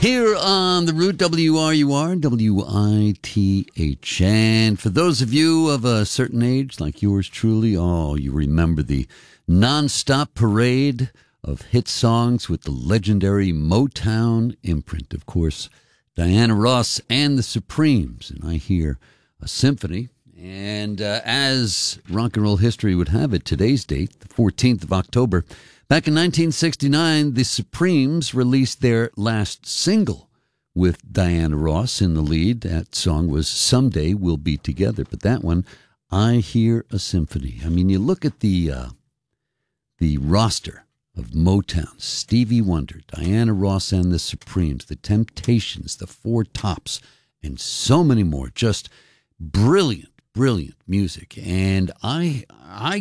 Here on the Root, WRUR, WITH. And for those of you of a certain age, like yours truly, you remember the nonstop parade of hit songs with the legendary Motown imprint. Of course, Diana Ross and the Supremes. And I hear a symphony. And as rock and roll history would have it, today's date, the 14th of October, back in 1969, the Supremes released their last single with Diana Ross in the lead. That song was Someday We'll Be Together. But that one, I Hear a Symphony. I mean, you look at the roster of Motown: Stevie Wonder, Diana Ross and the Supremes, the Temptations, the Four Tops, and so many more. Just brilliant music. And I